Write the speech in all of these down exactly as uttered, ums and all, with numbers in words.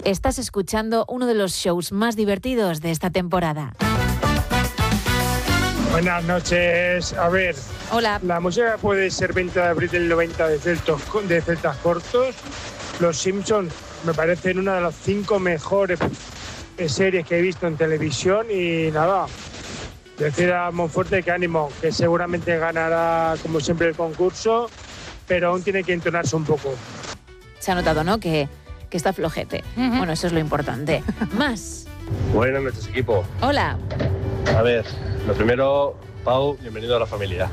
Estás escuchando uno de los shows más divertidos de esta temporada. Buenas noches. A ver, hola. La música puede ser veinte de abril del noventa de Celtos, de Celtas Cortos. Los Simpsons me parecen una de las cinco mejores series que he visto en televisión y nada, decir a Monforte que ánimo, que seguramente ganará como siempre el concurso, pero aún tiene que entonarse un poco. Se ha notado, ¿no?, que, que está flojete. Uh-huh. Bueno, eso es lo importante. Más. Buenas noches, equipo. Hola. A ver, lo primero, Pau, bienvenido a la familia.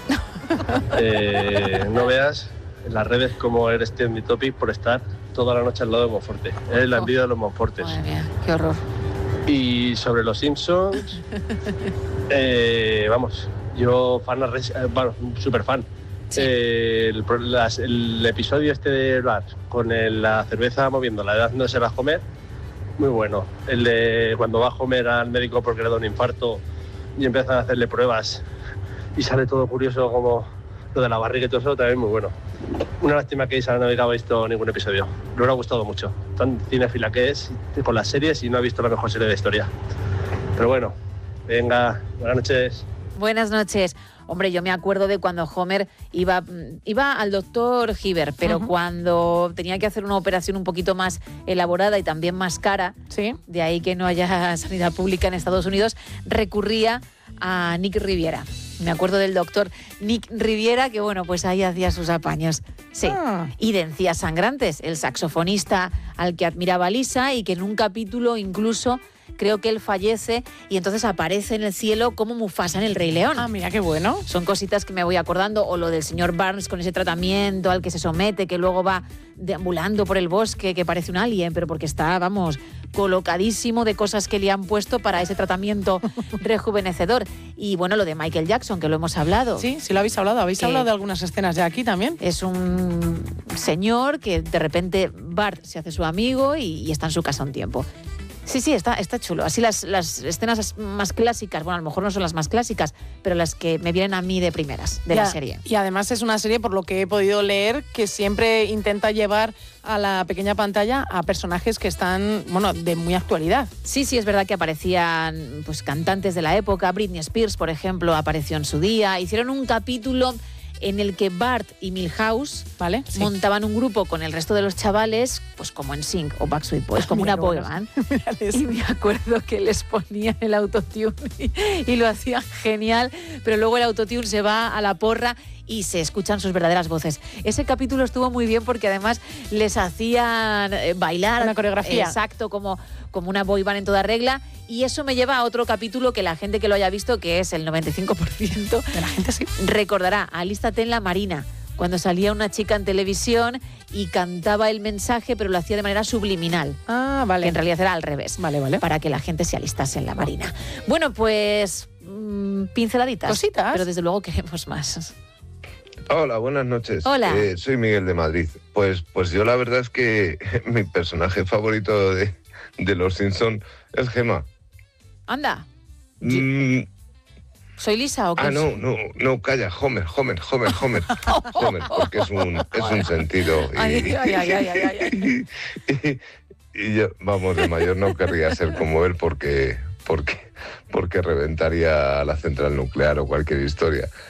eh, no veas en las redes cómo eres trending topic por estar toda la noche al lado de Monforte. Eres la envidia de los Monfortes. Madre mía, qué horror. Y sobre los Simpsons, eh, vamos, yo fan, bueno, súper fan. Sí. Eh, el, las, el episodio este de Bart con el, la cerveza moviéndola, dándose a comer, muy bueno. El de cuando va a comer al médico porque le da un infarto y empiezan a hacerle pruebas y sale todo curioso como lo de la barriga y todo eso, también muy bueno. Una lástima que Isa no haya visto ningún episodio. Me hubiera gustado mucho. Tan cinéfila que es con las series y no ha visto la mejor serie de la historia. Pero bueno, venga, buenas noches. Buenas noches. Hombre, yo me acuerdo de cuando Homer iba, iba al doctor Hibbert, pero uh-huh. cuando tenía que hacer una operación un poquito más elaborada y también más cara, ¿sí?, de ahí que no haya sanidad pública en Estados Unidos, recurría a Nick Riviera. Me acuerdo del doctor Nick Riviera, que bueno, pues ahí hacía sus apaños. Sí. Ah. Y de Encías Sangrantes, el saxofonista al que admiraba Lisa y que en un capítulo incluso creo que él fallece y entonces aparece en el cielo como Mufasa en El Rey León. Ah, mira, qué bueno. Son cositas que me voy acordando. O lo del señor Barnes con ese tratamiento al que se somete, que luego va deambulando por el bosque, que parece un alien, pero porque está, vamos, colocadísimo de cosas que le han puesto para ese tratamiento rejuvenecedor. Y bueno, lo de Michael Jackson, que lo hemos hablado. Sí, sí lo habéis hablado. Habéis hablado de algunas escenas ya aquí también. Es un señor que de repente Bart se hace su amigo y, y está en su casa un tiempo. Sí, sí, está, está chulo. Así las, las escenas más clásicas, bueno, a lo mejor no son las más clásicas, pero las que me vienen a mí de primeras de y la a, serie. Y además es una serie, por lo que he podido leer, que siempre intenta llevar a la pequeña pantalla a personajes que están, bueno, de muy actualidad. Sí, sí, es verdad que aparecían pues cantantes de la época. Britney Spears, por ejemplo, apareció en su día. Hicieron un capítulo en el que Bart y Milhouse, ¿vale?, sí, montaban un grupo con el resto de los chavales, pues como en Sync o Backstreet Boys, como una boy band. Y me acuerdo que les ponían el autotune y, y lo hacían genial, pero luego el autotune se va a la porra y se escuchan sus verdaderas voces. Ese capítulo estuvo muy bien porque además les hacían bailar. Una coreografía. Exacto, como, como una boy band en toda regla. Y eso me lleva a otro capítulo que la gente que lo haya visto, que es el noventa y cinco por ciento de la gente, sí, recordará. Alístate en la Marina, cuando salía una chica en televisión y cantaba el mensaje, pero lo hacía de manera subliminal. Ah, vale. Que en realidad era al revés. Vale, vale. Para que la gente se alistase en la Marina. Bueno, pues mmm, pinceladitas. Cositas. Pero desde luego queremos más. Hola, buenas noches. Hola. Eh, soy Miguel de Madrid. Pues, pues yo la verdad es que mi personaje favorito de, de Los Simpson es Gemma. Anda. Mm. ¿Soy Lisa o qué? Ah, no, no, no, calla, Homer, Homer, Homer, Homer. Homer, porque es un, es un sentido. Y, ay, ay, ay, ay, ay, ay. Y, y yo, vamos, de mayor no querría ser como él porque, porque, porque reventaría la central nuclear o cualquier historia.